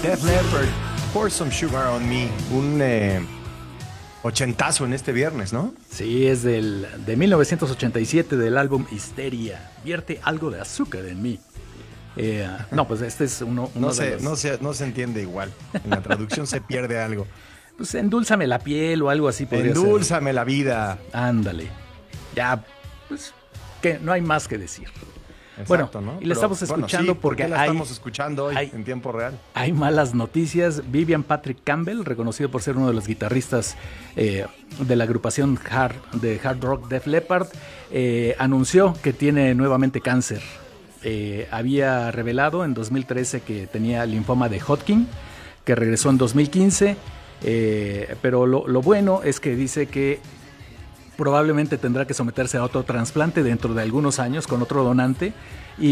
Def Leppard, Pour Some Sugar on Me. Un ochentazo en este viernes, ¿no? Sí, es de 1987 del álbum Histeria. Vierte algo de azúcar en mí. No, pues este es uno No de los... no se entiende igual. En la traducción se pierde algo. Pues endúlzame la piel o algo así podría ser. Endúlzame la vida. Ándale. Ya, pues, que no hay más que decir. Exacto, bueno, ¿no? y la estamos escuchando porque la estamos escuchando hoy en tiempo real. Hay malas noticias. Vivian Patrick Campbell, reconocido por ser uno de los guitarristas de la agrupación de hard rock Def Leppard, anunció que tiene nuevamente cáncer. Había revelado en 2013 que tenía linfoma de Hodgkin, que regresó en 2015, pero lo bueno es que dice que probablemente tendrá que someterse a otro trasplante dentro de algunos años con otro donante